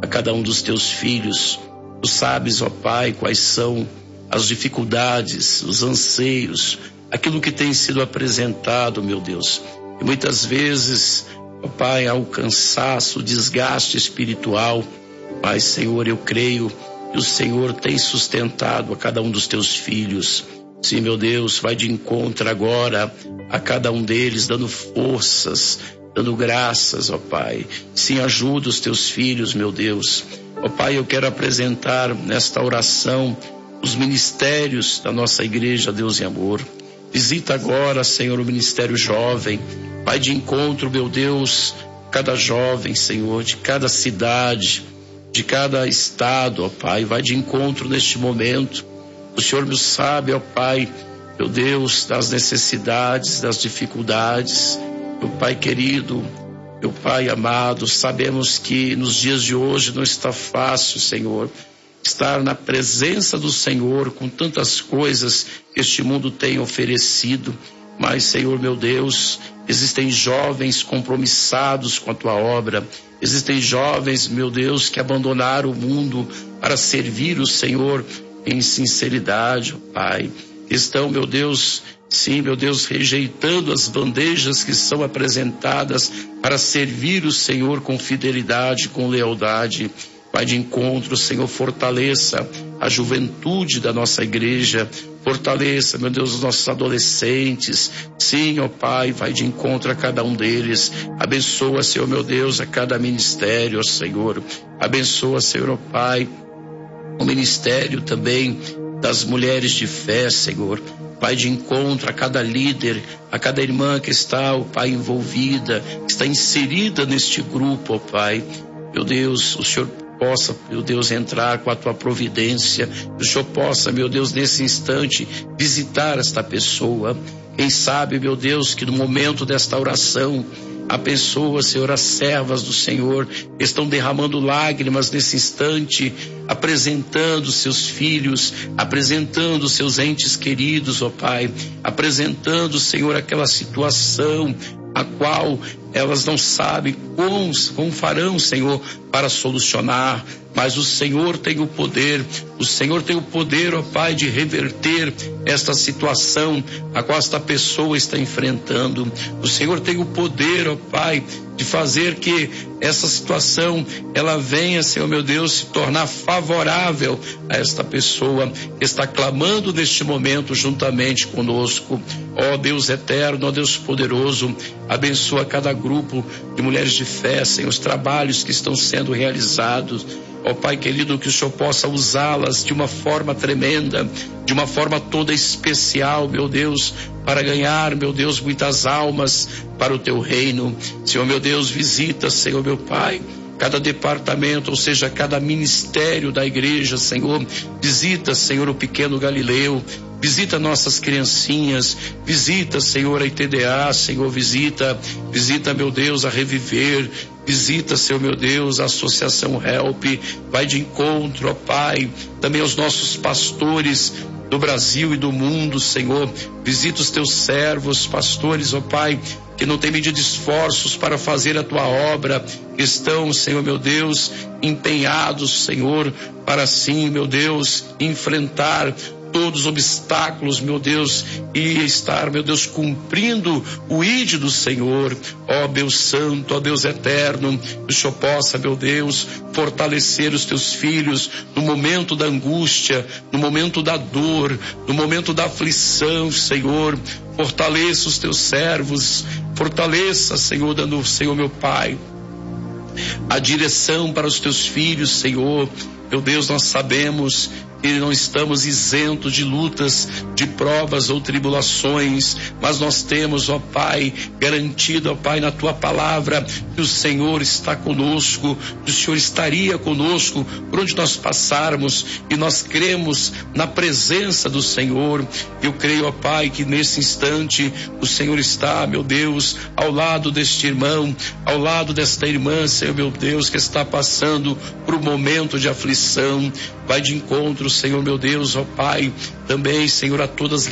a cada um dos teus filhos. Tu sabes, ó Pai, quais são as dificuldades, os anseios, aquilo que tem sido apresentado, meu Deus. E muitas vezes, ó Pai, há o cansaço, o desgaste espiritual. Mas, Senhor, eu creio que o Senhor tem sustentado a cada um dos teus filhos. Sim, meu Deus, vai de encontro agora a cada um deles, dando forças, dando graças, ó Pai. Sim, ajuda os teus filhos, meu Deus. Ó Pai, eu quero apresentar nesta oração os ministérios da nossa igreja, Deus e Amor. Visita agora, Senhor, o ministério jovem. Vai de encontro, meu Deus, cada jovem, Senhor, de cada cidade, de cada estado, ó Pai. Vai de encontro neste momento. O Senhor me sabe, ó Pai, meu Deus, das necessidades, das dificuldades. Meu Pai querido, meu Pai amado, sabemos que nos dias de hoje não está fácil, Senhor, estar na presença do Senhor com tantas coisas que este mundo tem oferecido. Mas, Senhor, meu Deus, existem jovens compromissados com a tua obra. Existem jovens, meu Deus, que abandonaram o mundo para servir o Senhor em sinceridade, ó Pai. Estão, meu Deus, sim, meu Deus, rejeitando as bandejas que são apresentadas para servir o Senhor com fidelidade, com lealdade. Vai de encontro, Senhor, fortaleça a juventude da nossa igreja, fortaleça, meu Deus, os nossos adolescentes. Sim, ó Pai, vai de encontro a cada um deles. Abençoa, Senhor, meu Deus, a cada ministério, ó Senhor. Abençoa, Senhor, ó Pai, o ministério também das mulheres de fé, Senhor. Vai de encontro a cada líder, a cada irmã que está, ó Pai, envolvida, que está inserida neste grupo, ó Pai. Meu Deus, o Senhor possa, meu Deus, entrar com a tua providência. O Senhor possa, meu Deus, nesse instante, visitar esta pessoa. Quem sabe, meu Deus, que no momento desta oração, há pessoas, Senhor, as servas do Senhor, estão derramando lágrimas nesse instante, apresentando seus filhos, apresentando seus entes queridos, ó Pai, apresentando, Senhor, aquela situação a qual elas não sabem como farão, Senhor, para solucionar. Mas o Senhor tem o poder, ó Pai, de reverter esta situação a qual esta pessoa está enfrentando. O Senhor tem o poder, ó Pai, de fazer que essa situação, ela venha, Senhor meu Deus, se tornar favorável a esta pessoa que está clamando neste momento juntamente conosco. Ó Deus eterno, ó Deus poderoso, abençoa cada grupo de mulheres de fé, Senhor, os trabalhos que estão sendo realizados. Ó Pai querido, que o Senhor possa usá-las de uma forma tremenda, de uma forma toda especial, meu Deus, para ganhar, meu Deus, muitas almas para o teu reino. Senhor meu Deus, visita, Senhor meu Pai, cada departamento, ou seja, cada ministério da igreja, Senhor. Visita, Senhor, o pequeno Galileu. Visita nossas criancinhas, visita, Senhor, a ITDA, Senhor, visita, meu Deus, a Reviver, visita, Senhor, meu Deus, a Associação Help, vai de encontro, ó Pai, também aos nossos pastores do Brasil e do mundo, Senhor. Visita os teus servos, pastores, ó Pai, que não têm medido esforços para fazer a tua obra, que estão, Senhor, meu Deus, empenhados, Senhor, para sim, meu Deus, enfrentar todos os obstáculos, meu Deus, e estar, meu Deus, cumprindo o ID do Senhor. Ó Deus Santo, ó Deus Eterno, que o Senhor possa, meu Deus, fortalecer os teus filhos no momento da angústia, no momento da dor, no momento da aflição, Senhor. Fortaleça os teus servos, fortaleça, Senhor, dando, Senhor, meu Pai, a direção para os teus filhos, Senhor. Meu Deus, nós sabemos que não estamos isentos de lutas, de provas ou tribulações, mas nós temos, ó Pai, garantido, ó Pai, na tua palavra, que o Senhor está conosco, que o Senhor estaria conosco por onde nós passarmos, e nós cremos na presença do Senhor. Eu creio, ó Pai, que nesse instante o Senhor está, meu Deus, ao lado deste irmão, ao lado desta irmã, Senhor, meu Deus, que está passando por um momento de aflição. Vai de encontro, Senhor, meu Deus, ó Pai, também, Senhor, a todas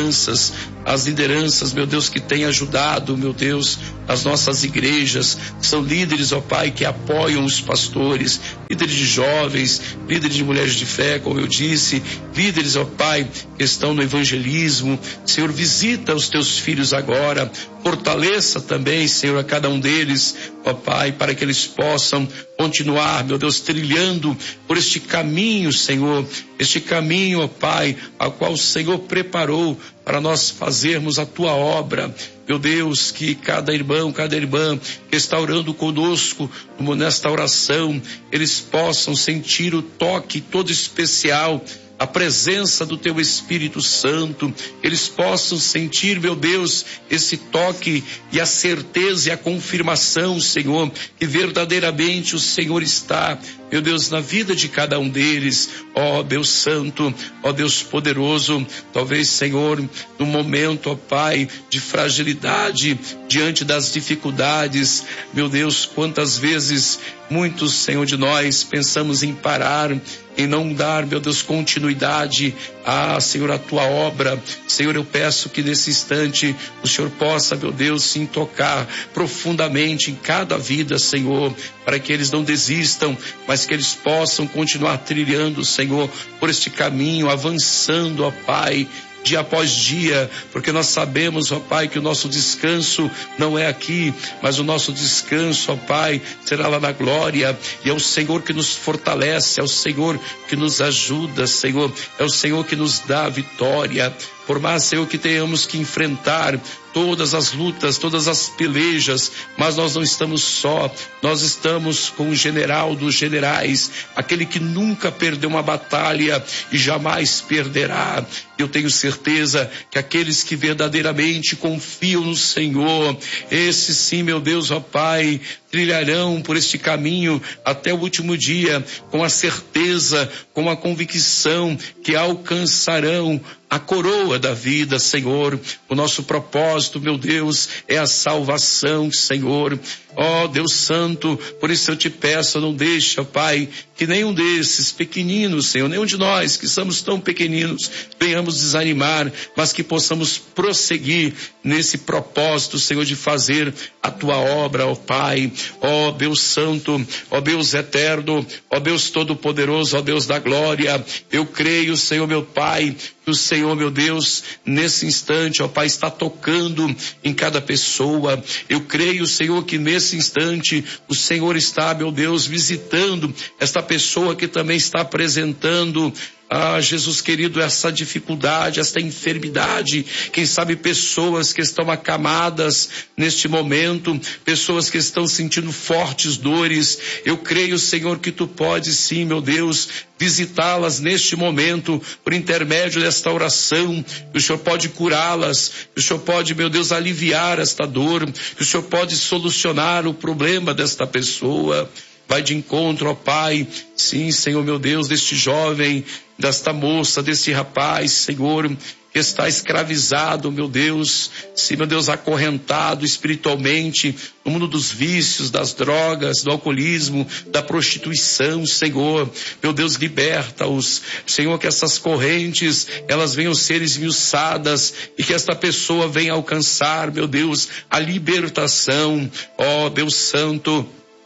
as lideranças, meu Deus, que têm ajudado, meu Deus, as nossas igrejas. São líderes, ó Pai, que apoiam os pastores, líderes de jovens, líderes de mulheres de fé, como eu disse, líderes, ó Pai, que estão no evangelismo. Senhor, visita os teus filhos agora, fortaleça também, Senhor, a cada um deles, ó Pai, para que eles possam continuar, meu Deus, trilhando por este caminho, Senhor, este caminho, ó Pai, ao qual o Senhor preparou para nós fazermos a tua obra. Meu Deus, que cada irmão, cada irmã que está orando conosco nesta oração, eles possam sentir o toque todo especial, a presença do teu Espírito Santo, eles possam sentir, meu Deus, esse toque e a certeza e a confirmação, Senhor, que verdadeiramente o Senhor está, meu Deus, na vida de cada um deles. Ó Deus Santo, ó Deus poderoso, talvez, Senhor, no momento, ó Pai, de fragilidade, diante das dificuldades, meu Deus, quantas vezes muitos, Senhor, de nós pensamos em parar, em não dar, meu Deus, continuidade Senhor, a tua obra. Senhor, eu peço que nesse instante o Senhor possa, meu Deus, sim, tocar profundamente em cada vida, Senhor, para que eles não desistam, mas que eles possam continuar trilhando, Senhor, por este caminho, avançando, ó Pai, dia após dia, porque nós sabemos, ó Pai, que o nosso descanso não é aqui, mas o nosso descanso, ó Pai, será lá na glória, e é o Senhor que nos fortalece, é o Senhor que nos ajuda, Senhor, é o Senhor que nos dá a vitória. Por mais, Senhor, que tenhamos que enfrentar todas as lutas, todas as pelejas, mas nós não estamos só, nós estamos com o general dos generais, aquele que nunca perdeu uma batalha e jamais perderá. Eu tenho certeza que aqueles que verdadeiramente confiam no Senhor, esses sim, meu Deus, ó Pai, trilharão por este caminho até o último dia, com a certeza, com a convicção que alcançarão a coroa da vida, Senhor. O nosso propósito, meu Deus, é a salvação, Senhor. Ó Deus Santo, por isso eu te peço, não deixa, Pai, que nenhum desses pequeninos, Senhor, nenhum de nós que somos tão pequeninos, venhamos desanimar, mas que possamos prosseguir nesse propósito, Senhor, de fazer a tua obra, ó Pai. Ó Deus Santo, ó Deus eterno, ó Deus todo-poderoso, ó Deus da glória, eu creio, Senhor, meu Pai, que o Senhor, meu Deus, nesse instante, ó Pai, está tocando em cada pessoa. Eu creio, Senhor, que nesse instante o Senhor está, meu Deus, visitando esta pessoa que também está apresentando, Jesus querido, essa dificuldade, esta enfermidade. Quem sabe pessoas que estão acamadas neste momento, pessoas que estão sentindo fortes dores. Eu creio, Senhor, que tu podes sim, meu Deus, visitá-las neste momento, por intermédio desta oração, que o Senhor pode curá-las, que o Senhor pode, meu Deus, aliviar esta dor, que o Senhor pode solucionar o problema desta pessoa. Vai de encontro, ó Pai, sim, Senhor, meu Deus, deste jovem, desta moça, deste rapaz, Senhor, que está escravizado, meu Deus, sim, meu Deus, acorrentado espiritualmente no mundo dos vícios, das drogas, do alcoolismo, da prostituição, Senhor. Meu Deus, liberta-os, Senhor, que essas correntes, elas venham ser esmiuçadas e que esta pessoa venha alcançar, meu Deus, a libertação. Ó Deus Santo,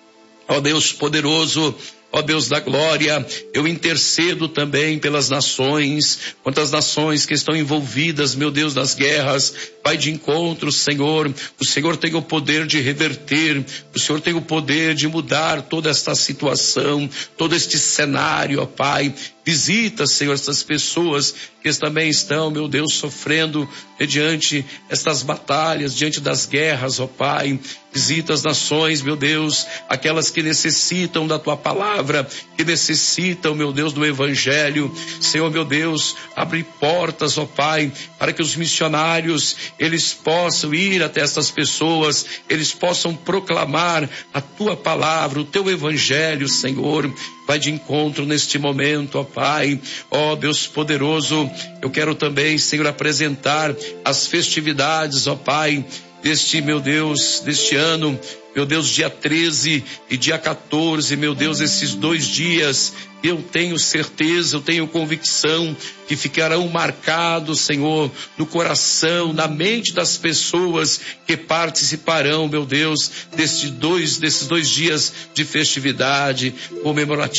ó Deus poderoso, ó Deus da glória, eu intercedo também pelas nações, quantas nações que estão envolvidas, meu Deus, nas guerras. Vai de encontro, Senhor. O Senhor tem o poder de reverter, o Senhor tem o poder de mudar toda esta situação, todo este cenário, ó Pai. Visita, Senhor, essas pessoas que também estão, meu Deus, sofrendo diante estas batalhas, diante das guerras, ó Pai. Visita as nações, meu Deus, aquelas que necessitam da tua palavra, que necessitam, meu Deus, do evangelho. Senhor, meu Deus, abre portas, ó Pai, para que os missionários, eles possam ir até essas pessoas, eles possam proclamar a tua palavra, o teu evangelho, Senhor. Vai de encontro neste momento, ó Pai. Ó Deus poderoso, eu quero também, Senhor, apresentar as festividades, ó Pai, meu Deus, deste ano, meu Deus, dia 13 e dia 14, meu Deus, esses 2 dias, eu tenho certeza, eu tenho convicção que ficarão marcados, Senhor, no coração, na mente das pessoas que participarão, meu Deus, desses dois dias de festividade comemorativa.